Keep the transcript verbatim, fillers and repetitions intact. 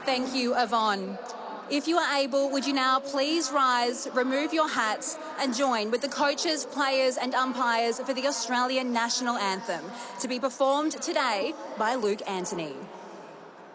Thank you, Yvonne. If you are able, would you now please rise, remove your hats and join with the coaches, players and umpires for the Australian National Anthem, to be performed today by Luke Anthony.